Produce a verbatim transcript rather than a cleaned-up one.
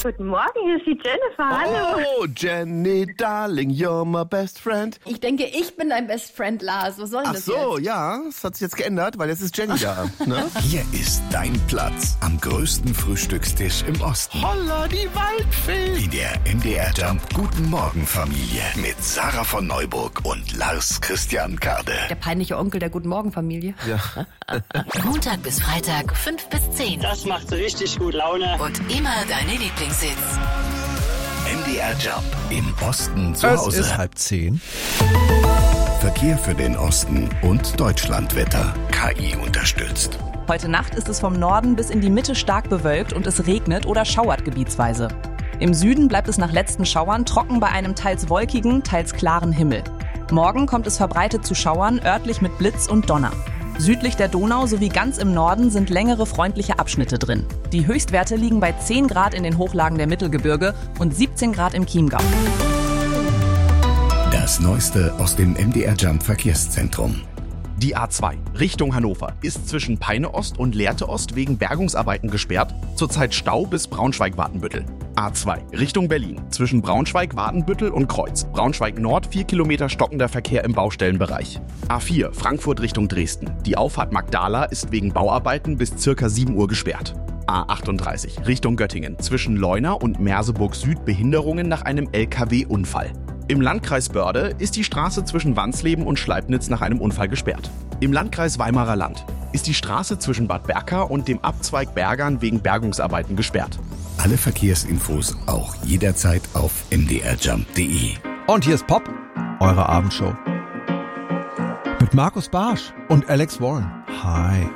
Guten Morgen, hier ist die Jennifer. Hallo. Oh, Jenny, darling, you're my best friend. Ich denke, ich bin dein Best Friend, Lars. Was soll denn Ach das so, jetzt? ja, das hat sich jetzt geändert, weil jetzt ist Jenny da. Ne? Hier ist dein Platz am größten Frühstückstisch im Osten. Holla, die Waldfee. In der M D R Jump Guten Morgen Familie mit Sarah von Neuburg und Lars Christian Kade. Der peinliche Onkel der Guten Morgen Familie. Ja. Montag bis Freitag, fünf bis zehn. Das macht richtig gut Laune. Und immer deine Lieblingshits. M D R Jump im Osten zu Es Hause. ist halb zehn. Verkehr für den Osten und Deutschlandwetter. K I unterstützt. Heute Nacht ist es vom Norden bis in die Mitte stark bewölkt und es regnet oder schauert gebietsweise. Im Süden bleibt es nach letzten Schauern trocken bei einem teils wolkigen, teils klaren Himmel. Morgen kommt es verbreitet zu Schauern, örtlich mit Blitz und Donner. Südlich der Donau sowie ganz im Norden sind längere freundliche Abschnitte drin. Die Höchstwerte liegen bei zehn Grad in den Hochlagen der Mittelgebirge und siebzehn Grad im Chiemgau. Das Neueste aus dem M D R Jump Verkehrszentrum. Die A zwei Richtung Hannover ist zwischen Peine Ost und Lehrte Ost wegen Bergungsarbeiten gesperrt. Zurzeit Stau bis Braunschweig-Wartenbüttel. A zwei Richtung Berlin zwischen Braunschweig-Wartenbüttel und Kreuz. Braunschweig Nord vier Kilometer stockender Verkehr im Baustellenbereich. A vier Frankfurt Richtung Dresden. Die Auffahrt Magdala ist wegen Bauarbeiten bis circa sieben Uhr gesperrt. A achtunddreißig Richtung Göttingen zwischen Leuna und Merseburg Süd Behinderungen nach einem L K W-Unfall. Im Landkreis Börde ist die Straße zwischen Wansleben und Schleibnitz nach einem Unfall gesperrt. Im Landkreis Weimarer Land ist die Straße zwischen Bad Berka und dem Abzweig Bergern wegen Bergungsarbeiten gesperrt. Alle Verkehrsinfos auch jederzeit auf m d r jump punkt d e. Und hier ist Pop, eure Abendshow. Mit Markus Barsch und Alex Warren. Hi.